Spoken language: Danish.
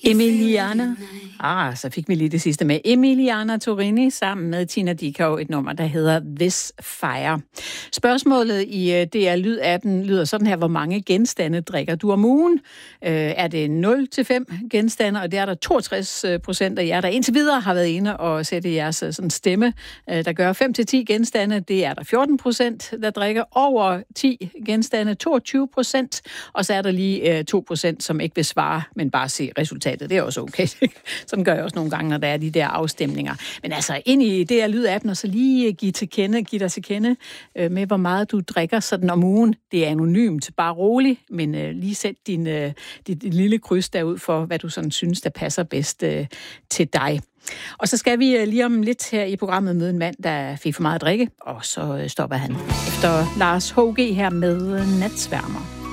Emiliana. Så fik vi lige det sidste med. Emiliana Torrini sammen med Tina Dickow, et nummer, der hedder This Fire. Spørgsmålet i DR Lyd-appen lyder sådan her: hvor mange genstande drikker du om ugen? Er det 0-5 genstande? Og det er der 62% af jer, der indtil videre har været inde og sætte jeres sådan stemme, der gør 5-10 genstande. Det er der 14%, der drikker over 10 genstande, 22%. Og så er der lige 2%, som ikke vil svare, men bare se resultatet. Det er også okay. Sådan gør jeg også nogle gange, når der er de der afstemninger. Men altså, ind i det her Lyd-appen, og så lige give dig til kende med, hvor meget du drikker sådan om ugen. Det er anonymt, bare rolig, men lige sæt dit lille kryds derud for, hvad du sådan synes, der passer bedst til dig. Og så skal vi lige om lidt her i programmet møde en mand, der fik for meget at drikke, og så stopper han efter Lars H.G. her med Natsværmer.